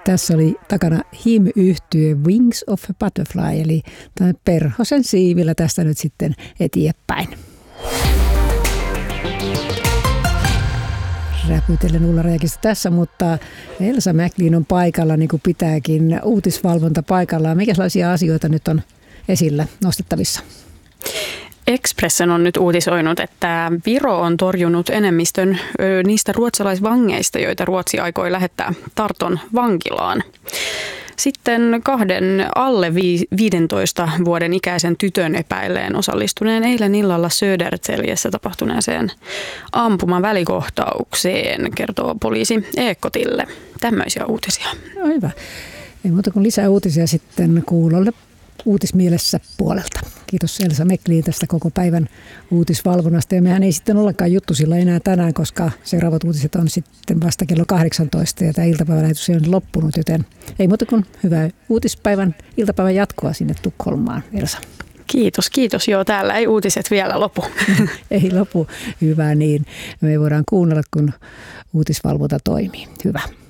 Tässä oli takana Him-yhtye Wings of a Butterfly, eli perhosen siivillä tästä nyt sitten eteenpäin. Räpytellen Ulla Räikistä tässä, mutta Elsa McLean on paikalla niin kuin pitääkin, uutisvalvonta paikallaan. Mikälaisia asioita nyt on esillä nostettavissa? Expressen on nyt uutisoinut, että Viro on torjunut enemmistön niistä ruotsalaisvangeista, joita Ruotsi aikoi lähettää Tarton vankilaan. Sitten 2 alle 15 vuoden ikäisen tytön epäilleen osallistuneen eilen illalla Södertäljessä tapahtuneeseen ampuman välikohtaukseen, kertoo poliisi Ekotille. Tämmöisiä uutisia. No hyvä. Ei muuta kuin lisää uutisia sitten kuulolle uutismielessä puolelta. Kiitos Elsa McLean tästä koko päivän uutisvalvonnasta. Ja mehän ei sitten ollakaan juttusilla enää tänään, koska seuraavat uutiset on sitten vasta kello 18 ja tämä iltapäivälähetys on loppunut, joten ei muuta kuin hyvää iltapäivän jatkoa sinne Tukholmaan, Elsa. Kiitos. Joo, täällä ei uutiset vielä lopu. Ei lopu. Hyvä niin. Me voidaan kuunnella, kun uutisvalvonta toimii. Hyvä.